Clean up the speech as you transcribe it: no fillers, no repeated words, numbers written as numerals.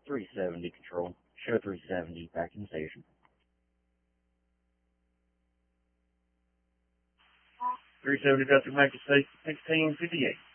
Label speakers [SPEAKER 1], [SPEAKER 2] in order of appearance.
[SPEAKER 1] 370 control. Show 370 back in station. 370 Delta Mike to 1658.